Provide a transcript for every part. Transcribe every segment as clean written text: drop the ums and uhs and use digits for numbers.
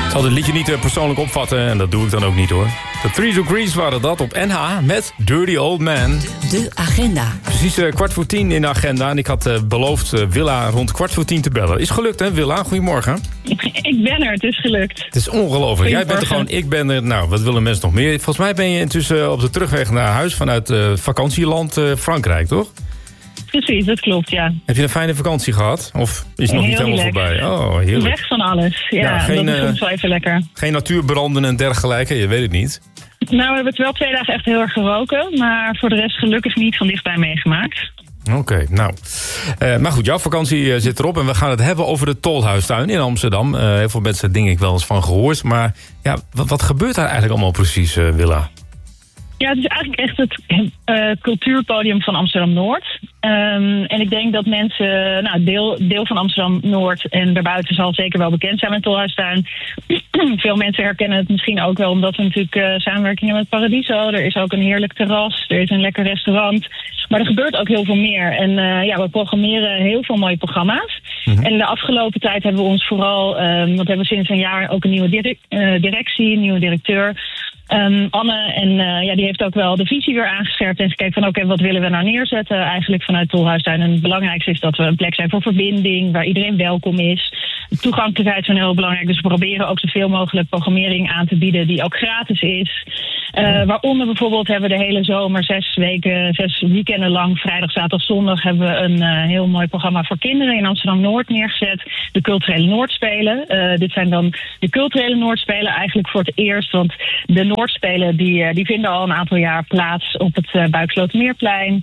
Ik zal dit liedje niet persoonlijk opvatten en dat doe ik dan ook niet hoor. De 3 Degrees waren dat op NH met Dirty Old Man. De agenda. Precies 9:15 in de agenda en ik had beloofd Willa rond 9:15 te bellen. Is gelukt hè Willa, goedemorgen. Ik ben er, het is gelukt. Het is ongelooflijk. Jij bent er gewoon, ik ben er. Nou, wat willen mensen nog meer? Volgens mij ben je intussen op de terugweg naar huis vanuit vakantieland Frankrijk, toch? Precies, dat klopt, ja. Heb je een fijne vakantie gehad? Of is het nog niet helemaal voorbij? Oh, heerlijk. Weg van alles, ja. Dat is soms wel even lekker. Geen natuurbranden en dergelijke, je weet het niet. Nou, we hebben het wel 2 dagen echt heel erg geroken. Maar voor de rest gelukkig niet van dichtbij meegemaakt. Oké, nou. Maar goed, jouw vakantie zit erop. En we gaan het hebben over de Tolhuistuin in Amsterdam. Heel veel mensen denk ik wel eens van gehoord. Maar ja, wat gebeurt daar eigenlijk allemaal precies, Willa? Ja, het is eigenlijk echt het cultuurpodium van Amsterdam-Noord. En ik denk dat mensen, deel van Amsterdam-Noord en daarbuiten zal zeker wel bekend zijn met Tolhuistuin. Veel mensen herkennen het misschien ook wel omdat we natuurlijk samenwerking hebben met Paradiso. Er is ook een heerlijk terras, er is een lekker restaurant. Maar er gebeurt ook heel veel meer. En we programmeren heel veel mooie programma's. Mm-hmm. En de afgelopen tijd hebben we ons vooral, want we hebben sinds een jaar ook een nieuwe directie, een nieuwe directeur. Anne, en die heeft ook wel de visie weer aangescherpt en gekeken van oké, wat willen we nou neerzetten eigenlijk vanuit Tolhuistuin. En het belangrijkste is dat we een plek zijn voor verbinding, waar iedereen welkom is. De toegankelijkheid is heel belangrijk, dus we proberen ook zoveel mogelijk programmering aan te bieden die ook gratis is. Waaronder bijvoorbeeld hebben we de hele zomer 6 weekenden lang, vrijdag, zaterdag, zondag, hebben we een heel mooi programma voor kinderen in Amsterdam-Noord neergezet. De Culturele Noordspelen. Dit zijn dan de Culturele Noordspelen eigenlijk voor het eerst, want de Noordspelen die vinden al een aantal jaar plaats op het Buikslotermeerplein.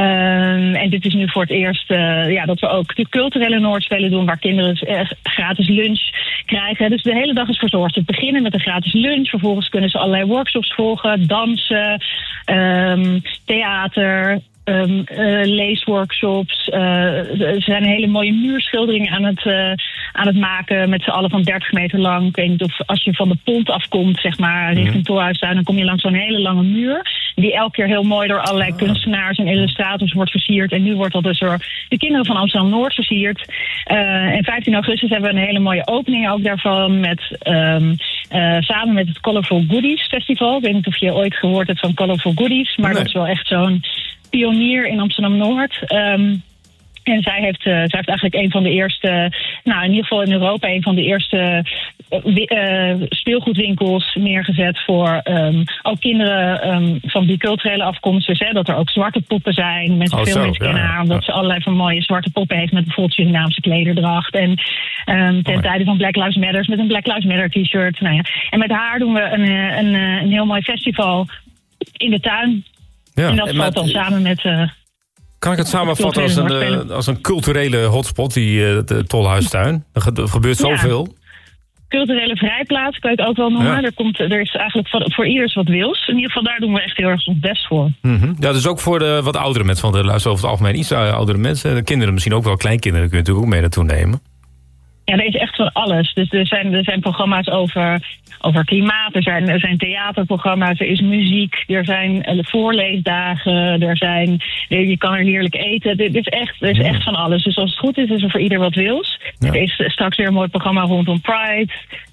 En dit is nu voor het eerst dat we ook de Culturele Noordspelen doen, waar kinderen gratis lunch krijgen. Dus de hele dag is verzorgd. We beginnen met een gratis lunch, vervolgens kunnen ze allerlei workshops volgen, dansen, theater, leesworkshops. Er zijn hele mooie muurschilderingen aan het maken met z'n allen van 30 meter lang. Ik weet niet of als je van de pont afkomt, zeg maar, richting Tolhuistuin, dan kom je langs zo'n hele lange muur. Die elke keer heel mooi door allerlei kunstenaars en illustrators wordt versierd. En nu wordt dat dus door de kinderen van Amsterdam-Noord versierd. En 15 augustus hebben we een hele mooie opening ook daarvan met samen met het Colorful Goodies Festival. Ik weet niet of je ooit gehoord hebt van Colorful Goodies, maar dat is wel echt zo'n pionier in Amsterdam-Noord. En zij heeft eigenlijk een van de eerste, in ieder geval in Europa, een van de eerste speelgoedwinkels neergezet voor ook kinderen van die culturele afkomst. Dus dat er ook zwarte poppen zijn. Veel mensen kennen haar omdat ze allerlei van mooie zwarte poppen heeft met bijvoorbeeld Surinaamse klederdracht. En ten tijde van Black Lives Matter met een Black Lives Matter t-shirt. En met haar doen we een heel mooi festival in de tuin. Ja, en dat valt dan samen met... kan ik het samenvatten als een culturele hotspot, de Tolhuistuin? Er gebeurt zoveel. Culturele vrijplaats kan je het ook wel noemen. Ja. Er is eigenlijk voor ieders wat wils. In ieder geval daar doen we echt heel erg ons best voor. Mm-hmm. Ja, dus ook voor de wat oudere mensen. Want er luisteren over het algemeen iets oudere mensen. De kinderen, misschien ook wel kleinkinderen, kun je natuurlijk ook mee naartoe nemen. Ja, er is echt van alles. Dus er zijn programma's over klimaat, er zijn theaterprogramma's, er is muziek, er zijn voorleesdagen, je kan er heerlijk eten. Er is echt van alles. Dus als het goed is er voor ieder wat wils. Ja. Er is straks weer een mooi programma rondom Pride.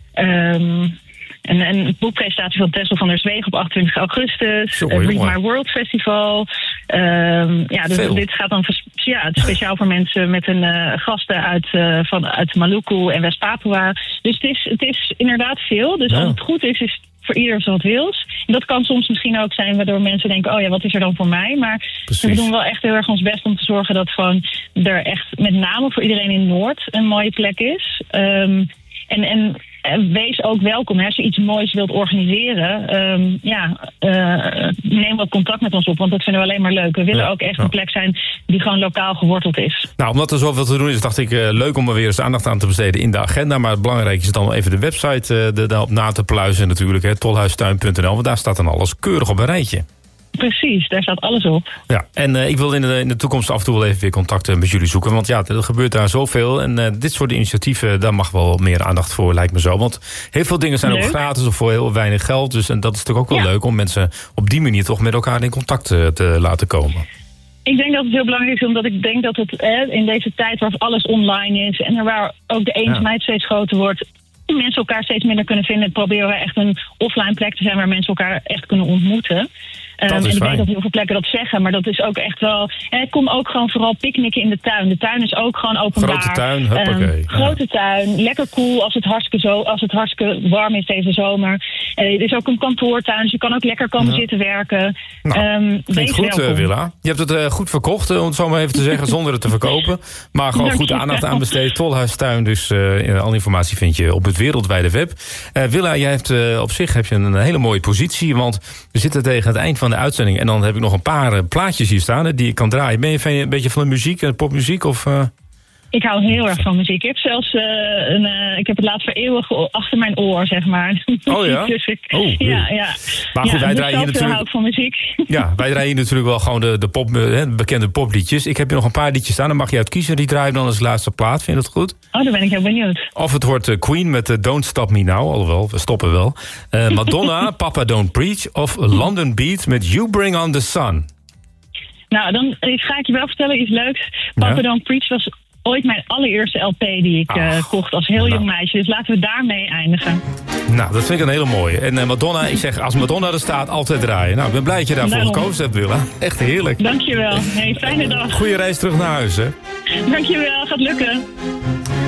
Een boekpresentatie van Tessel van der Zweeg op 28 augustus. Het Read My World Festival. Dit gaat dan het is speciaal voor mensen met een gasten uit Maluku en West-Papua. Dus het is inderdaad veel. Dus als het goed is voor ieder wat wils. En dat kan soms misschien ook zijn waardoor mensen denken, wat is er dan voor mij? Maar we doen wel echt heel erg ons best om te zorgen dat gewoon er echt met name voor iedereen in Noord een mooie plek is. En wees ook welkom. Als je iets moois wilt organiseren, neem ook contact met ons op. Want dat vinden we alleen maar leuk. We willen ook echt een plek zijn die gewoon lokaal geworteld is. Nou, omdat er zoveel te doen is, dacht ik leuk om er weer eens aandacht aan te besteden in de agenda. Maar het belangrijke is dan even de website daarop na te pluizen natuurlijk. Tolhuistuin.nl, want daar staat dan alles keurig op een rijtje. Precies, daar staat alles op. Ja, en ik wil in de toekomst af en toe wel even weer contacten met jullie zoeken. Want er gebeurt daar zoveel. En dit soort initiatieven, daar mag wel meer aandacht voor, lijkt me zo. Want heel veel dingen zijn ook gratis of voor heel weinig geld. Dus en dat is natuurlijk ook wel leuk om mensen op die manier toch met elkaar in contact te laten komen. Ik denk dat het heel belangrijk is, omdat ik denk dat het in deze tijd waar alles online is en waar ook de eenzaamheid steeds groter wordt, mensen elkaar steeds minder kunnen vinden, proberen we echt een offline plek te zijn waar mensen elkaar echt kunnen ontmoeten. En ik weet dat heel veel plekken dat zeggen, maar dat is ook echt wel... En kom ook gewoon vooral picknicken in de tuin. De tuin is ook gewoon openbaar. Grote tuin, hoppakee. Grote tuin, lekker cool als het hartstikke warm is deze zomer. Er is ook een kantoortuin, dus je kan ook lekker komen zitten werken. Klinkt goed, Willa. Je hebt het goed verkocht, om het zo maar even te zeggen, zonder het te verkopen. Maar gewoon goed aandacht aan besteed. Tolhuistuin, dus alle informatie vind je op het wereldwijde web. Willa, jij hebt op zich heb je een hele mooie positie, want we zitten tegen het eind van de uitzending. En dan heb ik nog een paar plaatjes hier staan die ik kan draaien. Ben je een beetje van de muziek, popmuziek? Of, Ik hou heel erg van muziek. Ik heb zelfs ik heb het laatst voor eeuwig achter mijn oor, zeg maar. Oh ja? Dus ja. Maar goed, wij draaien hier natuurlijk... hou ik van muziek. Ja, wij draaien hier natuurlijk wel gewoon de bekende popliedjes. Ik heb hier nog een paar liedjes staan, dan mag je uit kiezen. Die draaien dan als laatste plaat. Vind je dat goed? Oh, dan ben ik heel benieuwd. Of het wordt Queen met Don't Stop Me Now. Alhoewel, we stoppen wel. Madonna, Papa Don't Preach. Of London Beat met You Bring On The Sun. Nou, dan ga ik je wel vertellen iets leuks. Papa Don't Preach was ooit mijn allereerste LP die ik kocht als heel jong meisje. Dus laten we daarmee eindigen. Nou, dat vind ik een hele mooie. En Madonna, ik zeg, als Madonna er staat, altijd draaien. Nou, ik ben blij dat je daarvoor gekozen hebt, Willa. Echt heerlijk. Dankjewel. Fijne dag. Goeie reis terug naar huis, hè. Dankjewel, gaat lukken.